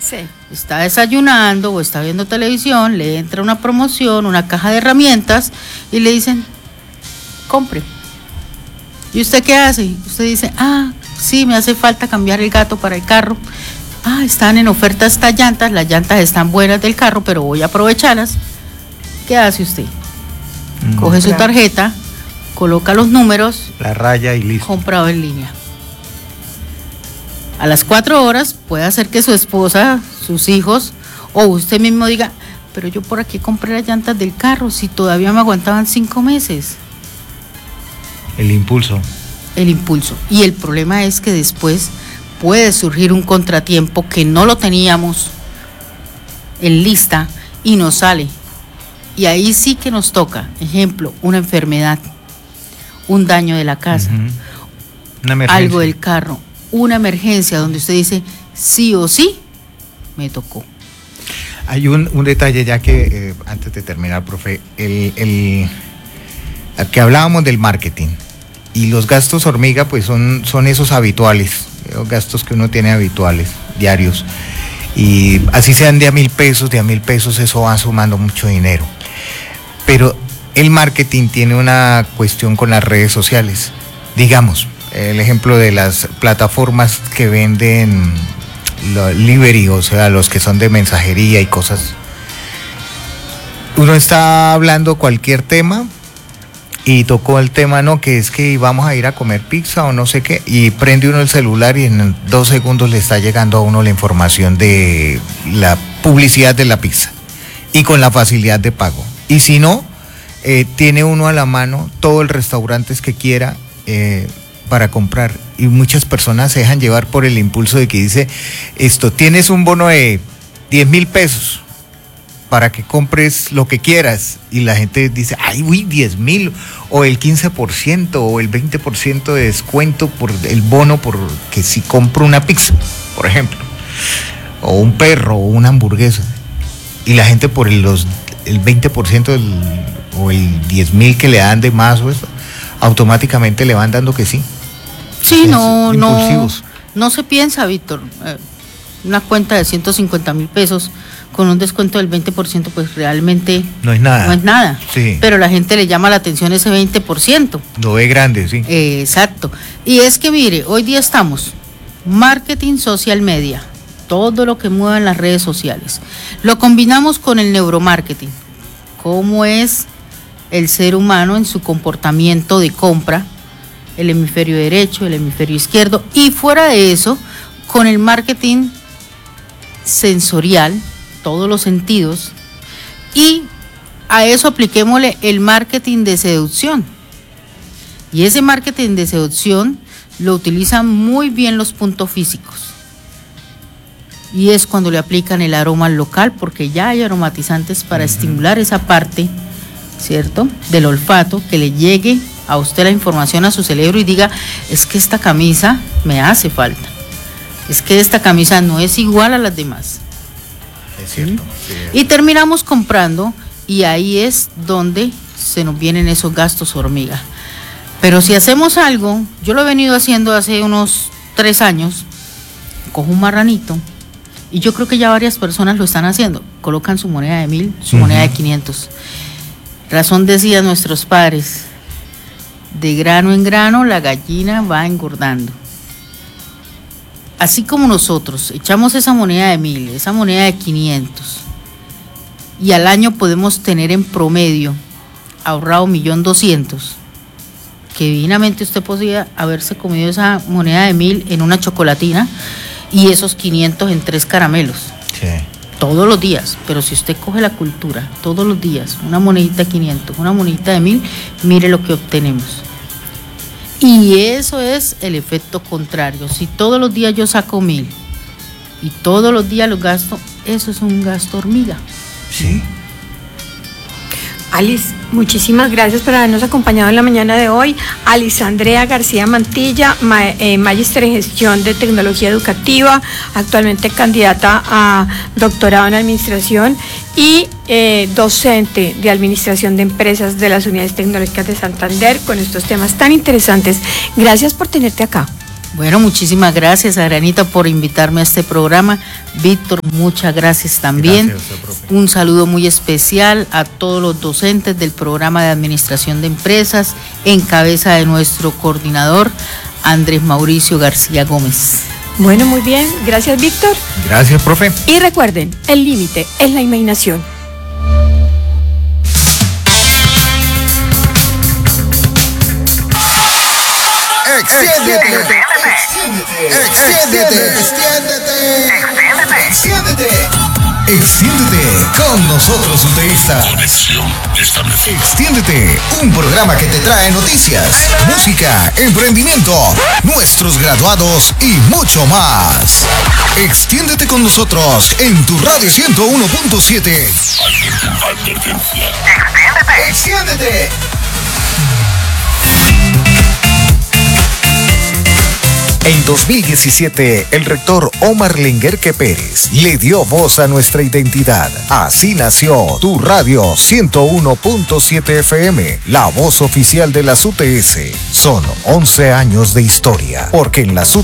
Sí. Está desayunando o está viendo televisión, le entra una promoción, una caja de herramientas y le dicen, compre. ¿Y usted qué hace? Usted dice, sí, me hace falta cambiar el gato para el carro. Están en oferta estas llantas, las llantas están buenas del carro, pero voy a aprovecharlas. ¿Qué hace usted? Coge su tarjeta, coloca los números, la raya y listo. Comprado en línea. A las 4 horas puede hacer que su esposa, sus hijos o usted mismo diga, pero yo por aquí compré las llantas del carro si todavía me aguantaban 5 meses. El impulso. Y el problema es que después puede surgir un contratiempo que no lo teníamos en lista y nos sale. Y ahí sí que nos toca, ejemplo, una enfermedad, un daño de la casa, una emergencia, algo del carro, una emergencia donde usted dice, sí o sí, me tocó. Hay un detalle ya que, antes de terminar, profe, el que hablábamos del marketing y los gastos hormiga, pues son esos habituales, los gastos que uno tiene habituales, diarios, y así sean de a 1,000 pesos, eso va sumando mucho dinero. Pero el marketing tiene una cuestión con las redes sociales. Digamos, el ejemplo de las plataformas que venden delivery, o sea, los que son de mensajería y cosas. Uno está hablando cualquier tema y tocó el tema, no, que es que vamos a ir a comer pizza o no sé qué, y prende uno el celular y en 2 segundos le está llegando a uno la información de la publicidad de la pizza y con la facilidad de pago. Y si no, tiene uno a la mano todos los restaurantes que quiera para comprar, y muchas personas se dejan llevar por el impulso de que dice, tienes un bono de 10,000 pesos para que compres lo que quieras, y la gente dice, 10,000, o el 15% o el 20% de descuento por el bono, porque si compro una pizza, por ejemplo, o un perro o una hamburguesa, y la gente por el 20% o el 10,000 que le dan de más o eso, automáticamente le van dando que sí. Sí, no se piensa, Víctor, una cuenta de 150,000 pesos con un descuento del 20%, pues realmente no es nada. Sí. Pero la gente le llama la atención ese 20%. Lo ve grande, sí. Exacto. Y es que mire, hoy día estamos marketing, social media, todo lo que mueva en las redes sociales. Lo combinamos con el neuromarketing, cómo es el ser humano en su comportamiento de compra, el hemisferio derecho, el hemisferio izquierdo, y fuera de eso, con el marketing sensorial, todos los sentidos, y a eso apliquémosle el marketing de seducción. Y ese marketing de seducción lo utilizan muy bien los puntos físicos. Y es cuando le aplican el aroma local, porque ya hay aromatizantes para estimular esa parte, ¿cierto?, del olfato, que le llegue a usted la información a su cerebro y diga, es que esta camisa me hace falta, es que esta camisa no es igual a las demás. Es cierto. Sí. Y terminamos comprando, y ahí es donde se nos vienen esos gastos hormiga. Pero si hacemos algo, yo lo he venido haciendo hace unos 3 años, cojo un marranito, y yo creo que ya varias personas lo están haciendo, colocan su moneda de 1,000, su moneda de 500. Razón decían nuestros padres, de grano en grano la gallina va engordando. Así como nosotros echamos esa moneda de 1,000, esa moneda de 500, y al año podemos tener en promedio ahorrado 1,200,000, que divinamente usted podría haberse comido esa moneda de 1,000 en una chocolatina y esos 500 en 3 caramelos. Sí. Todos los días. Pero si usted coge la cultura todos los días, una monedita de 500, una monedita de 1,000, mire lo que obtenemos. Y eso es el efecto contrario. Si todos los días yo saco 1,000 y todos los días los gasto, eso es un gasto hormiga. Sí. Alice, muchísimas gracias por habernos acompañado en la mañana de hoy. Alice Andrea García Mantilla, magíster en gestión de tecnología educativa, actualmente candidata a doctorado en administración y docente de administración de empresas de las unidades tecnológicas de Santander, con estos temas tan interesantes. Gracias por tenerte acá. Bueno, muchísimas gracias, Adrianita, por invitarme a este programa. Víctor, muchas gracias también. Gracias, profe. Un saludo muy especial a todos los docentes del programa de Administración de Empresas, en cabeza de nuestro coordinador, Andrés Mauricio García Gómez. Bueno, muy bien. Gracias, Víctor. Gracias, profe. Y recuerden, el límite es la imaginación. Extiéndete. Extiéndete con nosotros, UTEístas. Extiéndete, un programa que te trae noticias, música, emprendimiento, nuestros graduados y mucho más. Extiéndete con nosotros en tu radio 101.7. Extiéndete. En 2017, el rector Omar Lenguerque Pérez le dio voz a nuestra identidad. Así nació tu radio 101.7 FM, la voz oficial de las UTS. Son 11 años de historia, porque en las